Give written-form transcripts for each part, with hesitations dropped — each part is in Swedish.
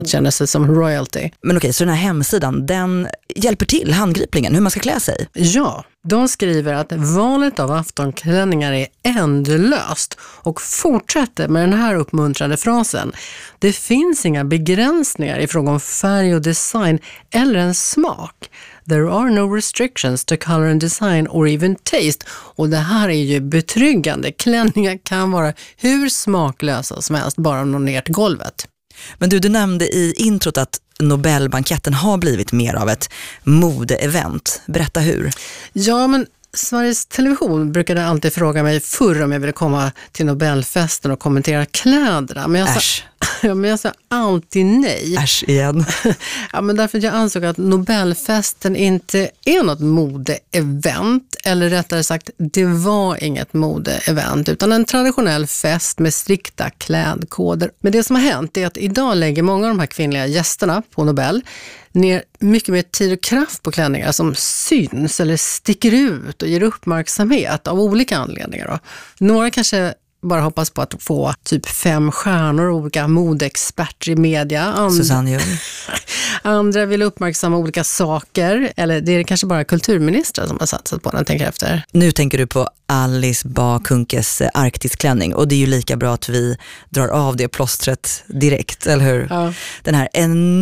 känner sig som royalty. Men okej, så den här hemsidan, den hjälper till handgripligen hur man ska klä sig? Ja, de skriver att valet av aftonklänningar är ändlöst och fortsätter med den här uppmuntrande frasen. Det finns inga begränsningar i fråga om färg och design eller en smak. There are no restrictions to color and design or even taste. Och det här är ju betryggande. Klänningar kan vara hur smaklösa som helst, bara om de ner till golvet. Men du nämnde i introt att Nobelbanketten har blivit mer av ett modeevent. Berätta hur. Ja, men Sveriges Television brukade alltid fråga mig förr om jag ville komma till Nobelfesten och kommentera kläderna. Men jag sa alltid nej. Äsch igen. Ja, men därför att jag ansåg att Nobelfesten inte är något modeevent. Eller rättare sagt, det var inget modeevent utan en traditionell fest med strikta klädkoder. Men det som har hänt är att idag lägger många av de här kvinnliga gästerna på Nobel ner mycket mer tid och kraft på klänningar som syns eller sticker ut och ger uppmärksamhet av olika anledningar då. Några kanske bara hoppas på att få typ 5 stjärnor och olika modeexperter i media. Susanne Ljung. Andra vill uppmärksamma olika saker. Eller det är kanske bara kulturministrar som har satsat på den, tänker efter. Nu tänker du på Alice Bah Kunkes Arktisklänning. Och det är ju lika bra att vi drar av det plåstret direkt, eller hur? Ja. Den här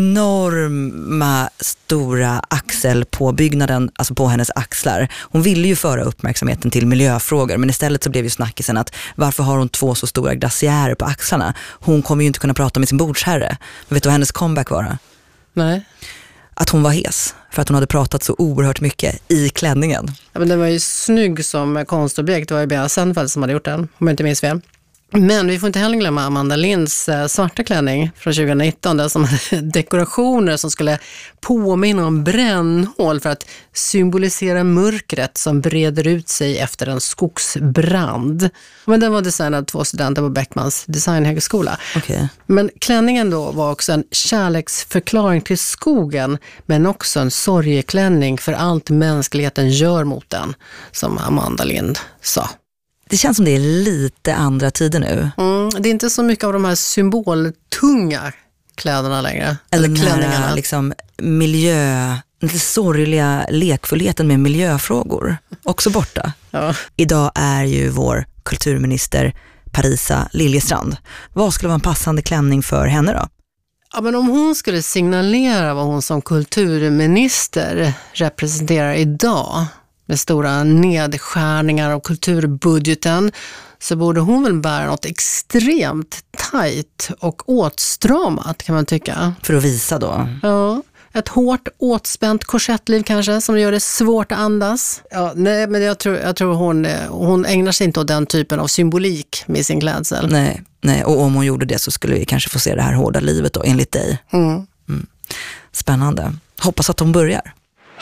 enorma stora axelpåbyggnaden, alltså på hennes axlar. Hon ville ju föra uppmärksamheten till miljöfrågor, men istället så blev ju snackisen att varför har hon 2 så stora glaciärer på axlarna? Hon kommer ju inte kunna prata med sin bordsherre. Men vet du vad hennes comeback var? Nej. Att hon var hes, för att hon hade pratat så oerhört mycket i klänningen. Ja, men den var ju snygg som konstobjekt. Det var ju Bea Sandfeld som hade gjort den, om jag inte minns fel. Men vi får inte heller glömma Amanda Linds svarta klänning från 2019, där som hade dekorationer som skulle påminna om brännhål för att symbolisera mörkret som breder ut sig efter en skogsbrand. Men den var designad av 2 studenter på Beckmans designhögskola. Okay. Men klänningen då var också en kärleksförklaring till skogen, men också en sorgeklänning för allt mänskligheten gör mot den, som Amanda Lind sa. Det känns som det är lite andra tider nu. Det är inte så mycket av de här symboltunga kläderna längre. Eller klänningarna. Liksom lite sorgliga lekfullheten med miljöfrågor. Också borta. Ja. Idag är ju vår kulturminister Parisa Liljestrand. Vad skulle vara en passande klänning för henne då? Ja, men om hon skulle signalera vad hon som kulturminister representerar idag, med stora nedskärningar av kulturbudgeten, så borde hon väl bära något extremt tajt och åtstramat, kan man tycka. För att visa då? Ja, ett hårt åtspänt korsettliv kanske, som gör det svårt att andas. Ja, nej, men jag tror hon ägnar sig inte åt den typen av symbolik med sin klädsel. Nej, och om hon gjorde det så skulle vi kanske få se det här hårda livet då, enligt dig. Spännande. Hoppas att hon börjar.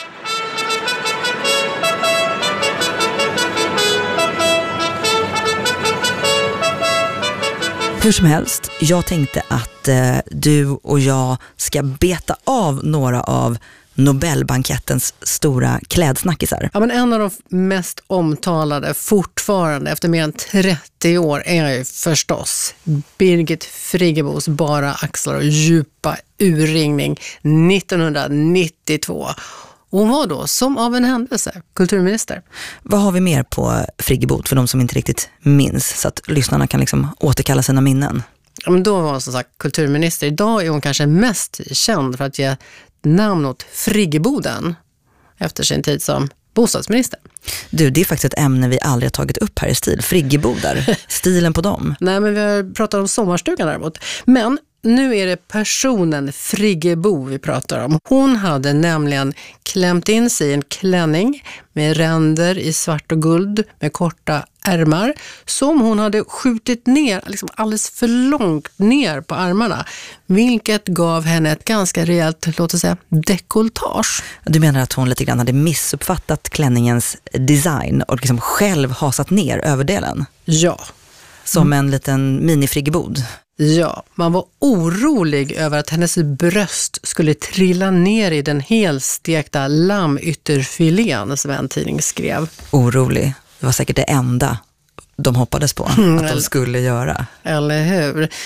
Hur som helst, jag tänkte att du och jag ska beta av några av Nobelbankettens stora klädsnackisar. Ja, men en av de mest omtalade fortfarande efter mer än 30 år är ju förstås Birgit Friggebos bara axlar och djupa urringning 1992. Hon var då, som av en händelse, kulturminister. Vad har vi mer på Friggebo för de som inte riktigt minns, så att lyssnarna kan liksom återkalla sina minnen? Ja, men då var hon som sagt kulturminister. Idag är hon kanske mest känd för att ge namn åt Friggeboden efter sin tid som bostadsminister. Du, det är faktiskt ett ämne vi aldrig har tagit upp här i stil. Friggebodar, stilen på dem. Nej, men vi har pratat om sommarstugan däremot. Men nu är det personen Friggebo vi pratar om. Hon hade nämligen klämt in sig i en klänning med ränder i svart och guld med korta ärmar som hon hade skjutit ner liksom alldeles för långt ner på armarna, vilket gav henne ett ganska rejält, låt oss säga, dekolletage. Du menar att hon lite grann hade missuppfattat klänningens design och liksom själv hasat ner överdelen? Ja. Som en liten mini-friggebod? Ja, man var orolig över att hennes bröst skulle trilla ner i den helstekta lammytterfilén, som en tidning skrev. Orolig? Det var säkert det enda de hoppades på att de skulle göra. Eller hur?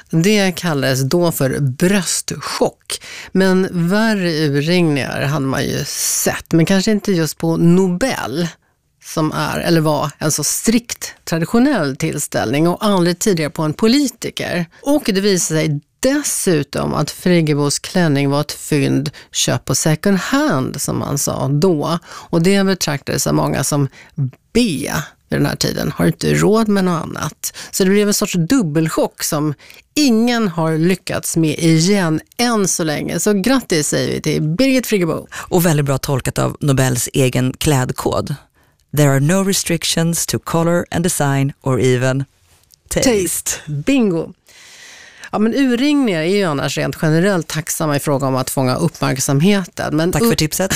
Det kallades då för bröstchock. Men värre urringningar hade man ju sett, men kanske inte just på Nobel, som är eller var en så strikt traditionell tillställning och aldrig tidigare på en politiker. Och det visade sig dessutom att Friggebos klänning var ett fynd köp på second hand, som man sa då. Och det betraktades av många som B vid den här tiden. Har inte råd med något annat. Så det blev en sorts dubbelchock som ingen har lyckats med igen än så länge. Så grattis säger vi till Birgit Friggebo. Och väldigt bra tolkat av Nobels egen klädkod. There are no restrictions to color and design or even taste. Bingo! Ja, men urringningar är ju annars rent generellt tacksamma i fråga om att fånga uppmärksamheten. Men tack för tipset.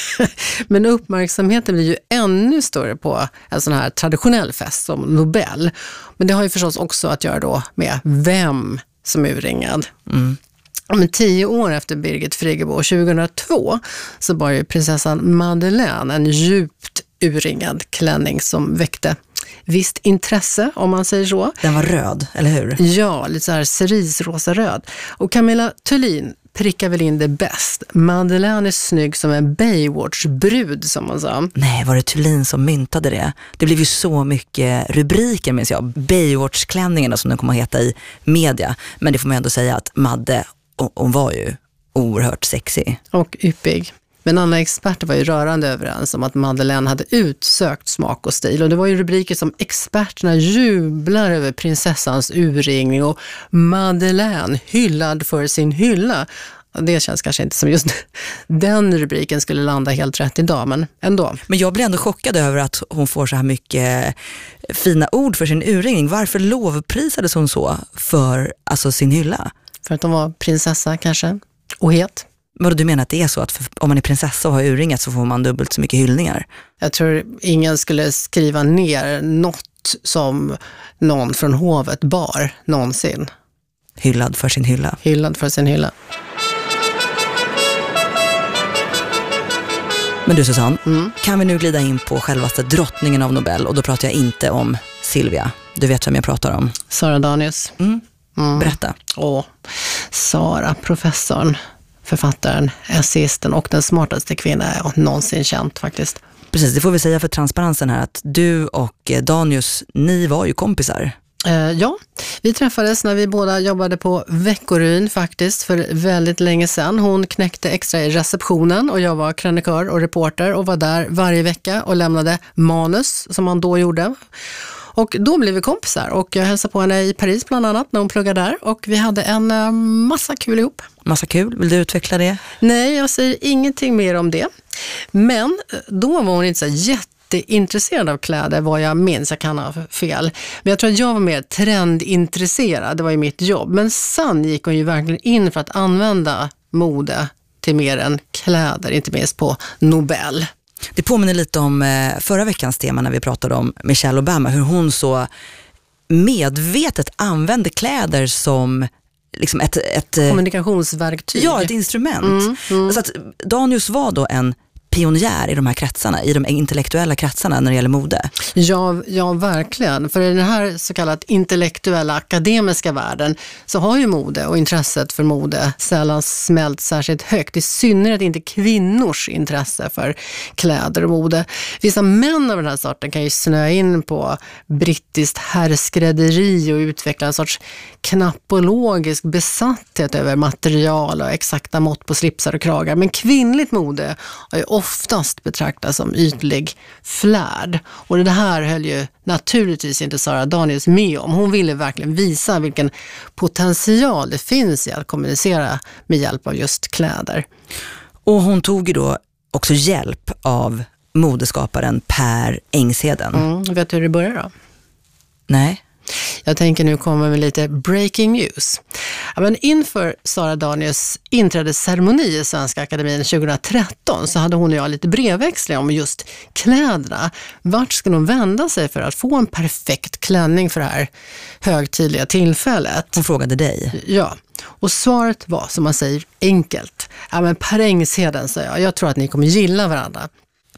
Men uppmärksamheten blir ju ännu större på en sån här traditionell fest som Nobel. Men det har ju förstås också att göra då med vem som är urringad. Men 10 år efter Birgit Friggebo, 2002, så var ju prinsessan Madeleine en djupt urringad klänning som väckte visst intresse, om man säger så. Den var röd, eller hur? Ja, lite så här cerisrosa röd. Och Camilla Thulin prickar väl in det bäst. Madeleine är snygg som en Baywatch-brud, som man sa. Nej, var det Thulin som myntade det? Det blev ju så mycket rubriker, minns jag. Baywatch-klänningarna som den kommer att heta i media. Men det får man ändå säga att Madde, hon var ju oerhört sexy. Och yppig. Men andra experter var ju rörande överens om att Madeleine hade utsökt smak och stil. Och det var ju rubriker som experterna jublar över prinsessans urringning och Madeleine hyllad för sin hylla. Det känns kanske inte som just den rubriken skulle landa helt rätt idag, men ändå. Men jag blir ändå chockad över att hon får så här mycket fina ord för sin urringning. Varför lovprisades hon så för alltså sin hylla? För att hon var prinsessa kanske, och het. Men du menar att det är så att om man är prinsessa och har urringat så får man dubbelt så mycket hyllningar? Jag tror ingen skulle skriva ner något som någon från hovet bar någonsin. Hyllad för sin hylla. Hyllad för sin hylla. Men du Susanne, kan vi nu glida in på självaste drottningen av Nobel? Och då pratar jag inte om Silvia. Du vet vem jag pratar om. Sara Danius. Berätta. Sara, professorn, författaren, essayisten och den smartaste kvinnan jag någonsin känt faktiskt. Precis, det får vi säga för transparensen här att du och Danius, ni var ju kompisar. Ja, vi träffades när vi båda jobbade på Veckoryn faktiskt för väldigt länge sedan. Hon knäckte extra i receptionen och jag var krönikör och reporter och var där varje vecka och lämnade manus som man då gjorde. Och då blev vi kompisar och jag hälsade på henne i Paris bland annat när hon pluggade där och vi hade en massa kul ihop. Massa kul, vill du utveckla det? Nej, jag säger ingenting mer om det. Men då var hon inte så jätteintresserad av kläder, vad jag minns, jag kan ha fel. Men jag tror att jag var mer trendintresserad, det var ju mitt jobb. Men sen gick hon ju verkligen in för att använda mode till mer än kläder, inte minst på Nobel. Det påminner lite om förra veckans tema när vi pratade om Michelle Obama, hur hon så medvetet använde kläder som liksom ett kommunikationsverktyg. Ja, ett instrument. Så att Danius var då en pionjär i de här kretsarna, i de intellektuella kretsarna när det gäller mode. Ja, verkligen. För i den här så kallat intellektuella akademiska världen så har ju mode och intresset för mode sällan smält särskilt högt. I synnerhet inte kvinnors intresse för kläder och mode. Vissa män av den här sorten kan ju snöa in på brittiskt härskrädderi och utveckla en sorts knappologisk besatthet över material och exakta mått på slipsar och kragar. Men kvinnligt mode har ju oftast betraktas som ytlig flärd. Och det här höll ju naturligtvis inte Sara Danius med om. Hon ville verkligen visa vilken potential det finns i att kommunicera med hjälp av just kläder. Och hon tog ju då också hjälp av modeskaparen Per Engsheden. Vet du hur det börjar då? Nej. Jag tänker nu komma med lite breaking news. Ja, men inför Sara Danius inträdesceremoni i Svenska Akademin 2013 så hade hon och jag lite brevväxling om just kläderna. Vart skulle hon vända sig för att få en perfekt klänning för det här högtidliga tillfället? Hon frågade dig. Ja, och svaret var som man säger enkelt. Ja, men Per Engsheden, sa jag. Jag tror att ni kommer gilla varandra.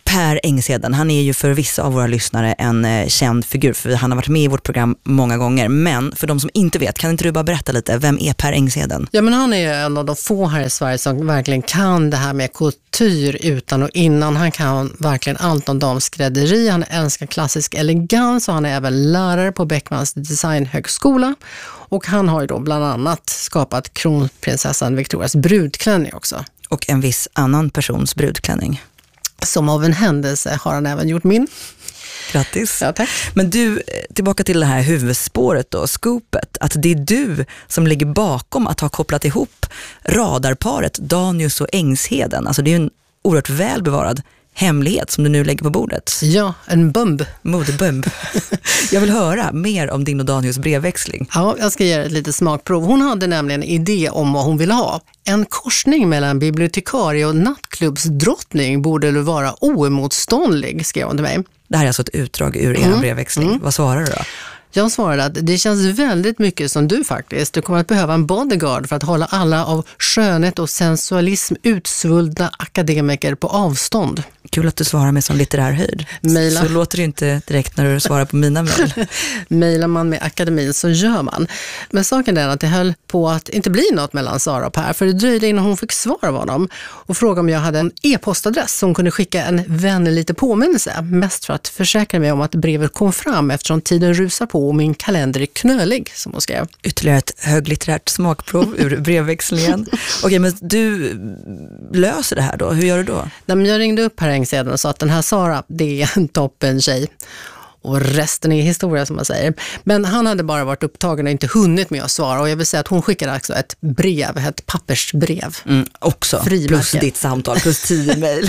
Per Engsheden, han är ju för vissa av våra lyssnare en känd figur, för han har varit med i vårt program många gånger. Men för de som inte vet, kan inte du bara berätta lite, vem är Per Engsheden? Ja, men han är en av de få här i Sverige som verkligen kan det här med couture utan och innan. Han kan verkligen allt om damskrädderi, han älskar klassisk elegans och han är även lärare på Beckmans designhögskola. Och han har ju då bland annat skapat kronprinsessan Victorias brudklänning också. Och en viss annan persons brudklänning. Som av en händelse har han även gjort min. Grattis. Ja, tack. Men du, tillbaka till det här huvudspåret då, scoopet. Att det är du som ligger bakom att ha kopplat ihop radarparet Danius och Engsheden. Alltså det är ju en oerhört välbevarad hemlighet som du nu lägger på bordet. Ja, en bomb. Modebomb. Jag vill höra mer om din och Danius brevväxling. Ja, jag ska ge ett litet smakprov. Hon hade nämligen en idé om vad hon ville ha. En korsning mellan bibliotekarie och nattklubbsdrottning borde vara oemotståndlig, skrev hon till mig. Det här är alltså ett utdrag ur er brevväxling. Vad svarar du då? Jag svarade att det känns väldigt mycket som du faktiskt. Du kommer att behöva en bodyguard för att hålla alla av skönhet och sensualism utsvullna akademiker på avstånd. Kul att du svarar med sån litterär höjd. Maila. Så låter det inte direkt när du svarar på mina mejl. Mailar man med akademin så gör man. Men saken är att det höll på att inte bli något mellan Sara och Per. För det dröjde innan hon fick svar av honom. Och frågade om jag hade en e-postadress som kunde skicka en vänlig lite påminnelse. Mest för att försäkra mig om att brevet kom fram eftersom tiden rusar på och min kalender är knölig, som hon skrev. Ytterligare ett höglitterärt smakprov ur brevväxlingen. Okej, men du löser det här då. Hur gör du då? Jag ringde upp Per Engsheden och sa att den här Sara, det är en toppen tjej. Och resten är historia, som man säger. Men han hade bara varit upptagen och inte hunnit med att svara. Och jag vill säga att hon skickade alltså ett brev, ett pappersbrev. Också, Frimärke. plus ditt samtal, plus 10 mejl.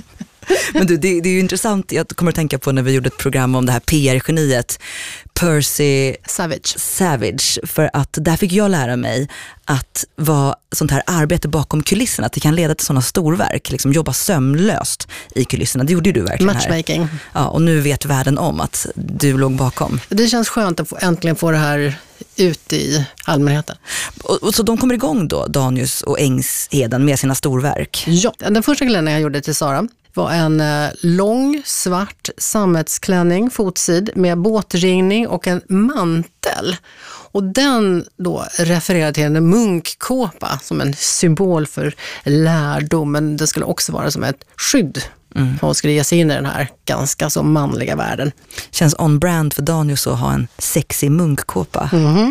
Men du, det är ju intressant, jag kommer att tänka på när vi gjorde ett program om det här PR-geniet Percy Savage, för att där fick jag lära mig att vad sånt här arbete bakom kulisserna, att det kan leda till sådana storverk, liksom jobba sömlöst i kulisserna. Det gjorde du verkligen matchmaking. Här. Ja, och nu vet världen om att du låg bakom. Det känns skönt att äntligen få det här ut i allmänheten. Och så de kommer igång då, Danius och Engsheden, med sina storverk? Ja, den första klänningen jag gjorde till Sara var en lång svart sammetsklänning, fotsid med båtringning och en mantel. Och den då refererar till en munkkåpa som en symbol för lärdom, men det skulle också vara som ett skydd. Hon skulle ge sig in i den här ganska så manliga världen. Känns on-brand för Danius att ha en sexig munkkåpa.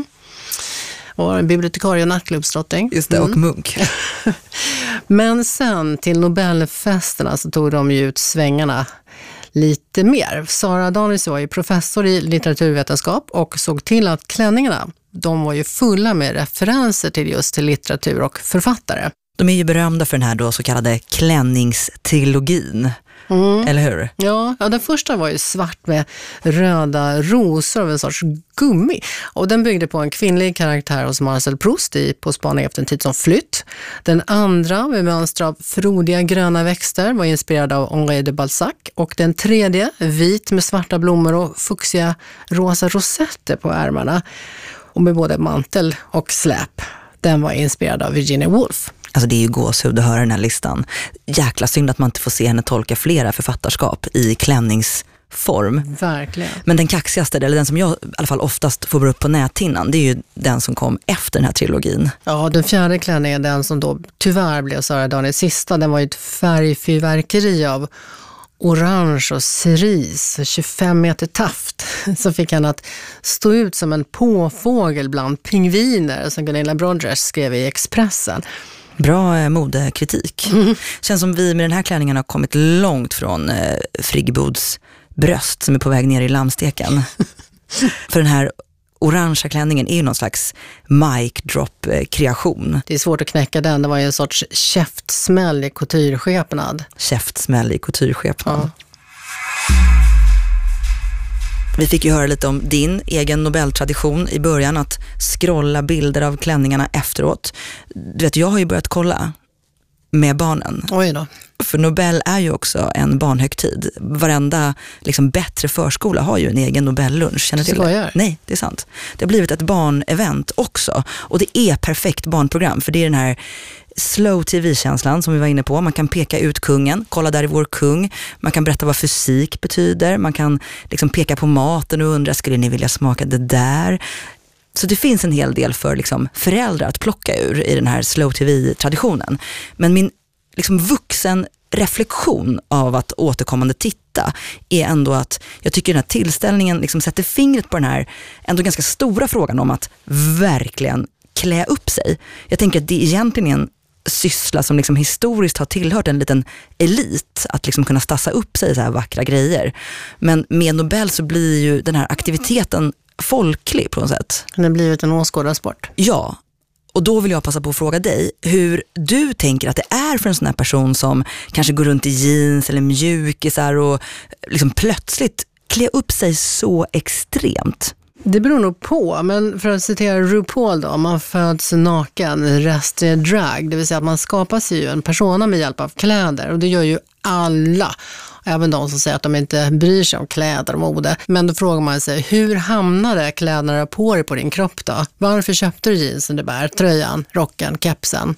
Och en bibliotekarie och nattklubbsdrottning. Just det, och munk. Men sen till Nobelfesterna så tog de ju ut svängarna lite mer. Sara Danius var ju professor i litteraturvetenskap och såg till att klänningarna, de var ju fulla med referenser till just till litteratur och författare. De är ju berömda för den här då så kallade klänningstrilogin. Eller hur? Ja, den första var ju svart med röda rosor av en sorts gummi. Och den byggde på en kvinnlig karaktär hos Marcel Proust På spaning efter en tid som flytt. Den andra med mönster av frodiga gröna växter var inspirerad av Henri de Balzac. Och den tredje, vit med svarta blommor och fuchsia rosa rosetter på ärmarna. Och med både mantel och släp. Den var inspirerad av Virginia Woolf. Alltså det är ju gåshud att höra den här listan. Jäkla synd att man inte får se henne tolka flera författarskap i klänningsform. Verkligen. Men den kaxigaste, eller den som jag i alla fall oftast får upp på näthinnan, det är ju den som kom efter den här trilogin. Ja, den fjärde klänningen, den som då tyvärr blev Sara Danius sista, den var ju ett färgfyrverkeri av orange och cerise, 25 meter taft. Så fick han att stå ut som en påfågel bland pingviner, som Gunilla Brodgers skrev i Expressen. Bra modekritik. Känns som vi med den här klänningen har kommit långt från Friggebods bröst som är på väg ner i lammsteken. För den här orangea klänningen är ju någon slags mic drop kreation. Det är svårt att knäcka den. Det var ju en sorts käftsmäll i coutureskepnad. Käftsmäll i coutureskepnad. Ja. Vi fick ju höra lite om din egen Nobeltradition i början, att scrolla bilder av klänningarna efteråt. Du vet, jag har ju börjat kolla. med barnen. Oj då. För Nobel är ju också en barnhögtid. Varenda liksom bättre förskola har ju en egen Nobellunch. Känner till det? Nej, det är sant. Det har blivit ett barnevent också. Och det är perfekt barnprogram. För det är den här slow tv-känslan som vi var inne på. Man kan peka ut kungen. Kolla, där är vår kung. Man kan berätta vad fysik betyder. Man kan liksom peka på maten och undra, skulle ni vilja smaka det där? Så det finns en hel del för liksom föräldrar att plocka ur i den här slow tv-traditionen. Men min liksom vuxen reflektion av att återkommande titta är ändå att jag tycker den här tillställningen liksom sätter fingret på den här ändå ganska stora frågan om att verkligen klä upp sig. Jag tänker att det egentligen är en syssla som liksom historiskt har tillhört en liten elit att liksom kunna stassa upp sig i så här vackra grejer. Men med Nobel så blir ju den här aktiviteten folklig på något sätt. Den har blivit en åskådarsport. Ja. Och då vill jag passa på att fråga dig hur du tänker att det är för en sån här person som kanske går runt i jeans eller mjukisar och liksom plötsligt klä upp sig så extremt. Det beror nog på, men för att citera RuPaul då, man föds naken, resten är drag, det vill säga att man skapar sig ju en persona med hjälp av kläder, och det gör ju alla. Även de som säger att de inte bryr sig om kläder och mode. Men då frågar man sig, hur hamnade kläderna på dig på din kropp då? Varför köpte du jeansen du bär, tröjan, rocken, kepsen?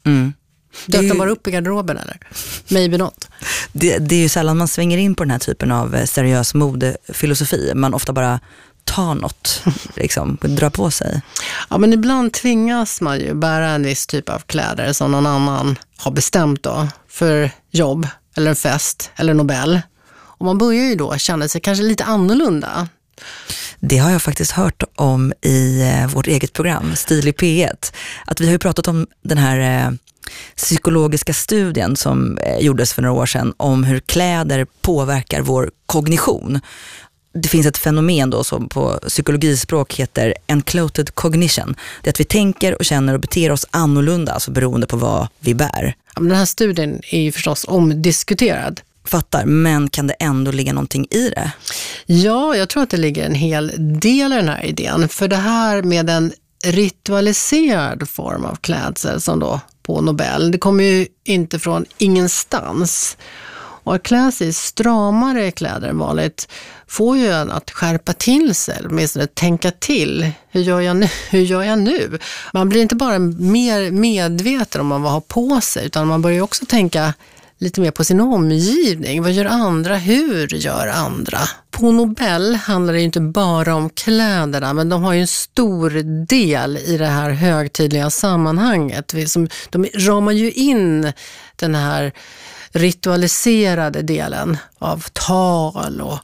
Dök de bara upp i garderoben eller? Maybe not. Det är ju sällan man svänger in på den här typen av seriös modefilosofi. Man ofta bara tar något, liksom, dra på sig. Ja, men ibland tvingas man ju bära en viss typ av kläder som någon annan har bestämt då för jobb eller en fest eller Nobel. Och man börjar ju då känna sig kanske lite annorlunda. Det har jag faktiskt hört om i vårt eget program, Stil i P1. Att vi har ju pratat om den här psykologiska studien som gjordes för några år sedan om hur kläder påverkar vår kognition. Det finns ett fenomen då som på psykologispråk heter enclouded cognition. Det är att vi tänker och känner och beter oss annorlunda, alltså beroende på vad vi bär. Ja, men den här studien är ju förstås omdiskuterad. Fattar, men kan det ändå ligga någonting i det? Ja, jag tror att det ligger en hel del i den här idén. För det här med en ritualiserad form av klädsel som då på Nobel, det kommer ju inte från ingenstans. Och att klä sig i stramare kläder än vanligt får ju en att skärpa till sig, åtminstone tänka till. Hur gör jag nu? Man blir inte bara mer medveten om vad man har på sig, utan man börjar också tänka lite mer på sin omgivning. Vad gör andra? Hur gör andra? På Nobel handlar det inte bara om kläderna, men de har ju en stor del i det här högtidliga sammanhanget. De ramar ju in den här ritualiserade delen av tal och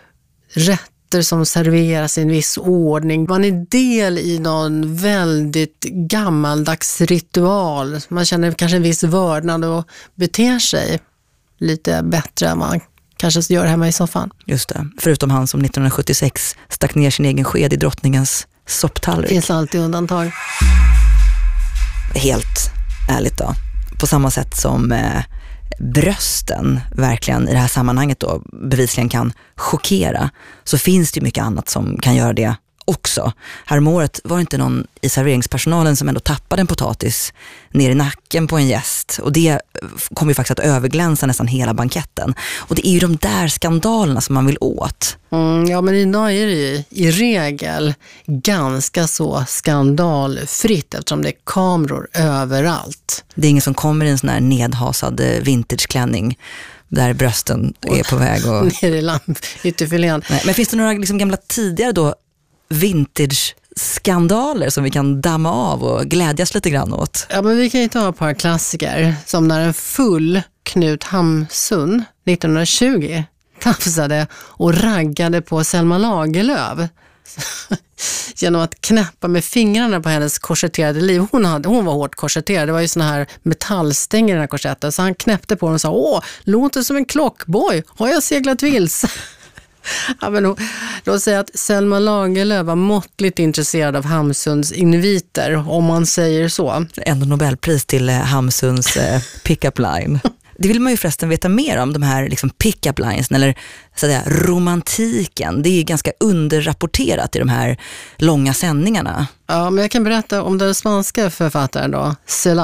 rätter som serveras i en viss ordning. Man är del i någon väldigt gammaldags ritual. Man känner kanske en viss vördnad och beter sig lite bättre än man kanske gör hemma i soffan. Just det, förutom han som 1976 stack ner sin egen sked i drottningens sopptallrik. Det finns alltid undantag. Helt ärligt då. På samma sätt som brösten verkligen i det här sammanhanget då bevisligen kan chockera, så finns det ju mycket annat som kan göra det också. Häromåret var det inte någon i serveringspersonalen som ändå tappade en potatis ner i nacken på en gäst, och det kommer ju faktiskt att överglänsa nästan hela banketten. Och det är ju de där skandalerna som man vill åt. Ja, men idag är det ju i regel ganska så skandalfritt eftersom det är kameror överallt. Det är ingen som kommer i en sån här nedhasad vintageklänning där brösten är på väg och ner i ytterfilén. Men finns det några liksom gamla tidigare då vintage-skandaler som vi kan damma av och glädjas lite grann åt? Ja, men vi kan ju ta ett par klassiker, som när en full Knut Hamsun 1920 tafsade och raggade på Selma Lagerlöf genom att knäppa med fingrarna på hennes korsetterade liv. Hon var hårt korsetterad. Det var ju såna här metallstänger i den här korsetten. Så han knäppte på den och sa: åh, låter som en klockboj. Har jag seglat vilse? Ja, men då säger att Selma Lagerlöf var måttligt intresserad av Hamsuns inviter, om man säger så. Ändå Nobelpris till Hamsuns pick-up line. Det vill man ju förresten veta mer om, de här liksom pick-up lines, eller så att säga, romantiken. Det är ganska underrapporterat i de här långa sändningarna. Ja, men jag kan berätta om den spanska författaren då, Cela,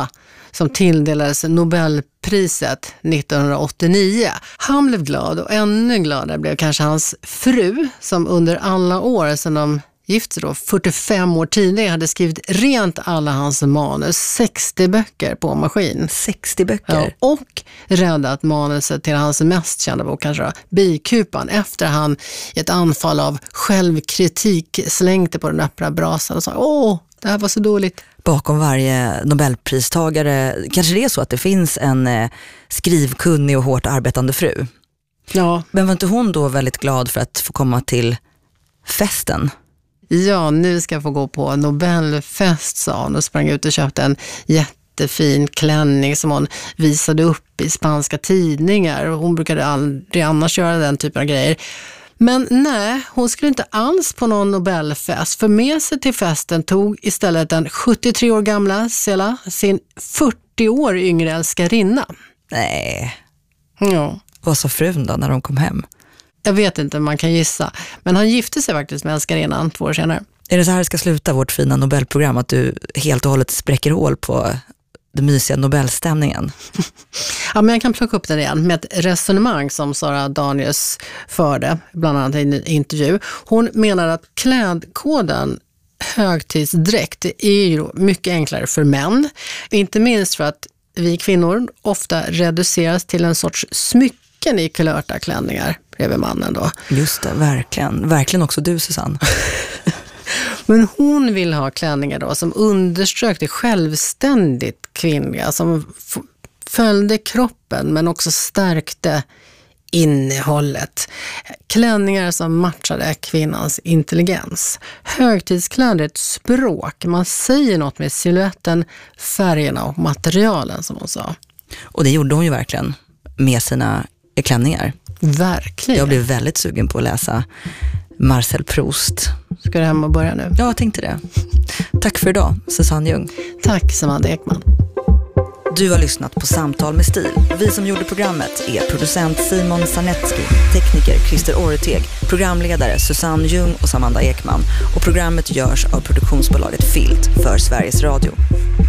som tilldelades Nobelpriset 1989. Han blev glad och ännu gladare blev kanske hans fru som under alla år sedan de gifte då 45 år tidigare hade skrivit rent alla hans manus, 60 böcker på maskin. 60 böcker? Ja, och räddat manuset till hans mest kända bok, kanske då, Bikupan, efter han i ett anfall av självkritik slängte på den öppna brasan och sa det här var så dåligt. Bakom varje Nobelpristagare kanske det är så att det finns en skrivkunnig och hårt arbetande fru. Ja. Men var inte hon då väldigt glad för att få komma till festen? Ja, nu ska jag få gå på Nobelfest, sa hon och sprang ut och köpte en jättefin klänning som hon visade upp i spanska tidningar. Hon brukade aldrig annars göra den typen av grejer. Men nej, hon skulle inte alls på någon Nobelfest. För med sig till festen tog istället den 73 år gamla Sela sin 40 år yngre älskarinna. Nej. Ja. Vad sa frun då när de kom hem? Jag vet inte, man kan gissa. Men han gifte sig faktiskt med älskarinnan 2 år senare. Är det så här det ska sluta vårt fina Nobelprogram? Att du helt och hållet spräcker hål på den mysiga Nobelstämningen? Ja, men jag kan plocka upp det igen med ett resonemang som Sara Danius förde, bland annat i en intervju. Hon menar att klädkoden högtidsdräkt är ju mycket enklare för män. Inte minst för att vi kvinnor ofta reduceras till en sorts smycken i kulörta klänningar bredvid mannen då. Just det, verkligen. Verkligen också du, Susanne. Men hon vill ha klänningar då som underströk det självständigt kvinnliga, som följde kroppen men också stärkte innehållet. Klänningar som matchade kvinnans intelligens. Högtidskläder är ett språk. Man säger något med siluetten, färgerna och materialen, som hon sa. Och det gjorde hon ju verkligen med sina klänningar. Verkligen. Jag blev väldigt sugen på att läsa Marcel Proust. Ska du hem och börja nu? Ja, jag tänkte det. Tack för idag, Susanne Ljung. Tack, Samantha Ekman. Du har lyssnat på Samtal med stil. Vi som gjorde programmet är producent Simon Sarnetski, tekniker Christer Oreteg, programledare Susanne Ljung och Samantha Ekman. Och programmet görs av produktionsbolaget Filt för Sveriges Radio.